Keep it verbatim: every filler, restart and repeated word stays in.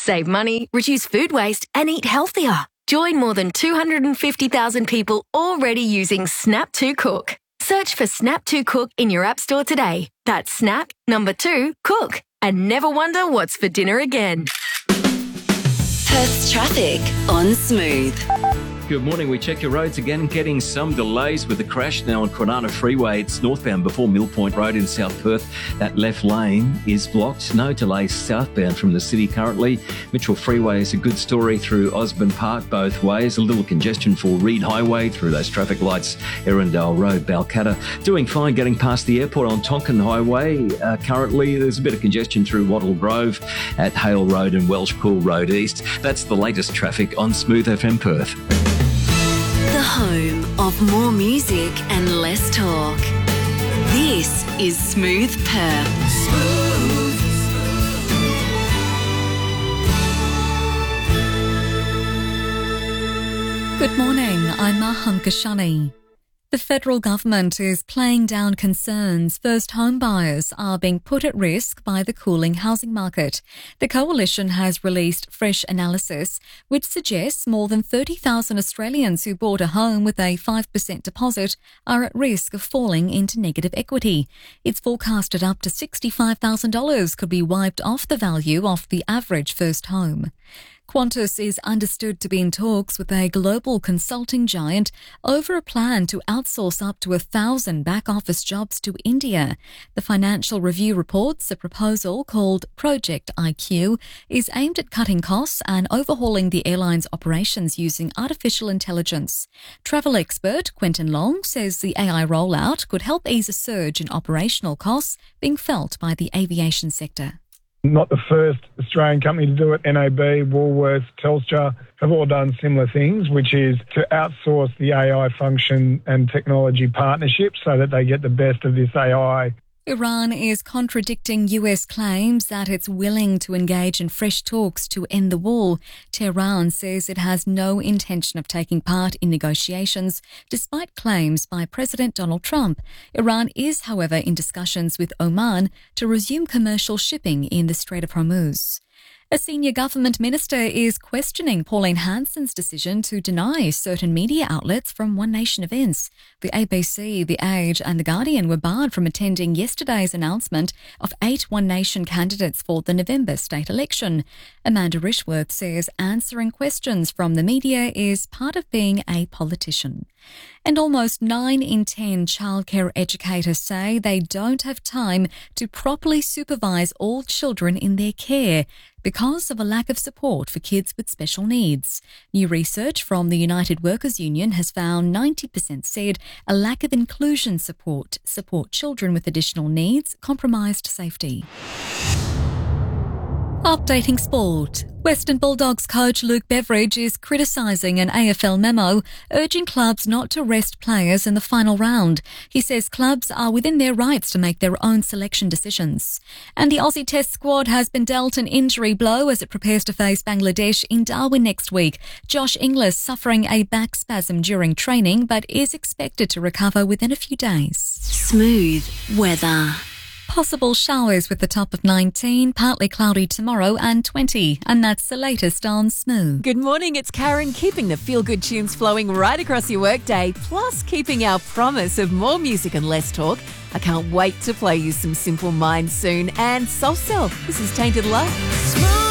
Save money, reduce food waste and eat healthier. Join more than two hundred fifty thousand people already using Snap to Cook. Search for Snap to Cook in your app store today. That's Snap, number two, Cook. And never wonder what's for dinner again. Perth's traffic on Smooth. Good morning. We check your roads again, getting some delays with the crash now on Kwinana Freeway. It's northbound before Mill Point Road in South Perth. That left lane is blocked. No delays southbound from the city currently. Mitchell Freeway is a good story through Osborne Park both ways. A little congestion for Reed Highway through those traffic lights. Erindale Road, Balcatta. Doing fine getting past the airport on Tonkin Highway. Uh, currently, there's a bit of congestion through Wattle Grove at Hale Road and Welsh Pool Road East. That's the latest traffic on Smooth F M Perth. The home of more music and less talk. This is Smooth Perth. Smooth. Good morning, I'm Maham Kashani. The federal government is playing down concerns first home buyers are being put at risk by the cooling housing market. The coalition has released fresh analysis which suggests more than thirty thousand Australians who bought a home with a five percent deposit are at risk of falling into negative equity. It's forecasted up to sixty-five thousand dollars could be wiped off the value of the average first home. Qantas is understood to be in talks with a global consulting giant over a plan to outsource up to a thousand back-office jobs to India. The Financial Review reports a proposal called Project I Q is aimed at cutting costs and overhauling the airline's operations using artificial intelligence. Travel expert Quentin Long says the A I rollout could help ease a surge in operational costs being felt by the aviation sector. Not the first Australian company to do it. N A B, Woolworths, Telstra have all done similar things, which is to outsource the A I function and technology partnerships so that they get the best of this A I. Iran is contradicting U S claims that it's willing to engage in fresh talks to end the war. Tehran says it has no intention of taking part in negotiations, despite claims by President Donald Trump. Iran is, however, in discussions with Oman to resume commercial shipping in the Strait of Hormuz. A senior government minister is questioning Pauline Hanson's decision to deny certain media outlets from One Nation events. The A B C, The Age and The Guardian were barred from attending yesterday's announcement of eight One Nation candidates for the November state election. Amanda Rishworth says answering questions from the media is part of being a politician. And almost nine in ten childcare educators say they don't have time to properly supervise all children in their care because of a lack of support for kids with special needs. New research from the United Workers Union has found ninety percent said a lack of inclusion support support children with additional needs compromised safety. Updating sport. Western Bulldogs coach Luke Beveridge is criticising an A F L memo urging clubs not to rest players in the final round. He says clubs are within their rights to make their own selection decisions. And the Aussie Test squad has been dealt an injury blow as it prepares to face Bangladesh in Darwin next week. Josh Inglis suffering a back spasm during training but is expected to recover within a few days. Smooth weather. Possible showers with the top of nineteen, partly cloudy tomorrow and twenty. And that's the latest on Smooth. Good morning, it's Karen, keeping the feel-good tunes flowing right across your workday, plus keeping our promise of more music and less talk. I can't wait to play you some Simple Minds soon and Soft Cell. This is Tainted Love. Smooth.